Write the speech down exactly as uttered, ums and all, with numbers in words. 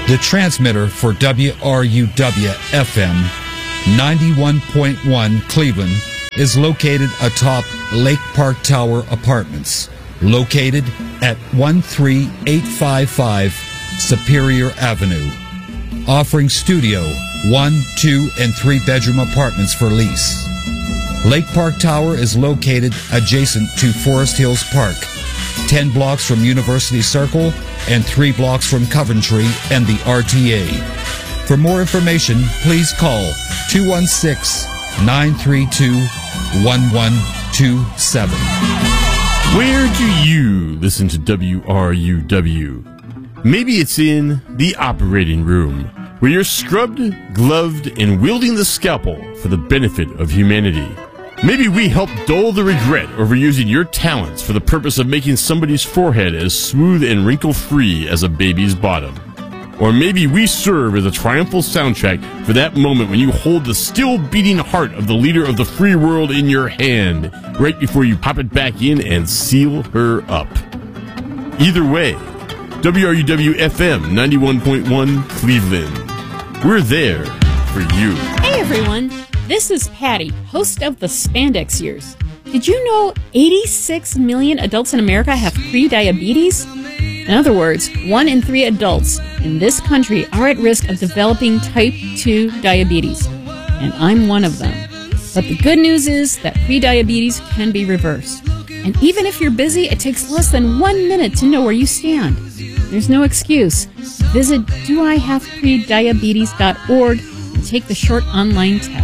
The transmitter for W R U W F M ninety-one point one Cleveland is located atop Lake Park Tower Apartments, located at one three eight five five Superior Avenue, offering studio, one, two, and three bedroom apartments for lease. Lake Park Tower is located adjacent to Forest Hills Park, ten blocks from University Circle and three blocks from Coventry and the R T A. For more information, please call two one six, nine three two, one one two seven. Where do you listen to W R U W? Maybe it's in the operating room, where you're scrubbed, gloved, and wielding the scalpel for the benefit of humanity. Maybe we help dull the regret over using your talents for the purpose of making somebody's forehead as smooth and wrinkle-free as a baby's bottom. Or maybe we serve as a triumphal soundtrack for that moment when you hold the still-beating heart of the leader of the free world in your hand, right before you pop it back in and seal her up. Either way, W R U W F M ninety-one point one Cleveland. We're there for you. Hey everyone, this is Patty, host of the Spandex Years. Did you know eighty-six million adults in America have pre-diabetes? In other words, one in three adults in this country are at risk of developing type two diabetes, and I'm one of them. But the good news is that pre-diabetes can be reversed. And even if you're busy, it takes less than one minute to know where you stand. There's no excuse. Visit do I have pre diabetes dot org and take the short online test.